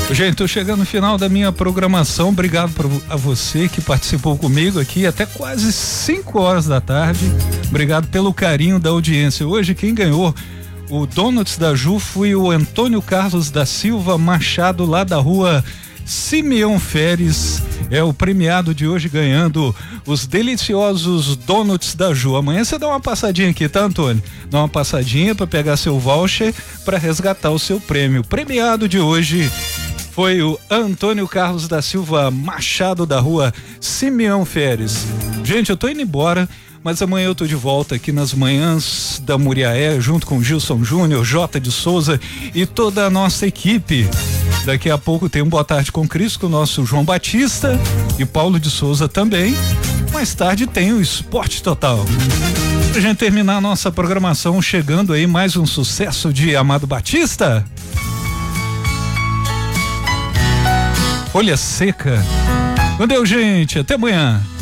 Gente, tô chegando no final da minha programação. Obrigado a você que participou comigo aqui até quase 5 horas da tarde. Obrigado pelo carinho da audiência. Hoje quem ganhou o Donuts da Ju foi o Antônio Carlos da Silva Machado, lá da rua Simeão Feres. É o premiado de hoje, ganhando os deliciosos Donuts da Ju. Amanhã você dá uma passadinha aqui, tá, Antônio? Dá uma passadinha para pegar seu voucher para resgatar o seu prêmio. O premiado de hoje foi o Antônio Carlos da Silva Machado, da rua Simeão Feres. Gente, eu tô indo embora, mas amanhã eu tô de volta aqui nas manhãs da Muriaé, junto com Gilson Júnior, J de Souza e toda a nossa equipe. Daqui a pouco tem um Boa Tarde com Cristo, com o nosso João Batista e Paulo de Souza também. Mais tarde tem o Esporte Total. Pra gente terminar a nossa programação, chegando aí mais um sucesso de Amado Batista. Folha Seca. Valeu, gente. Até amanhã.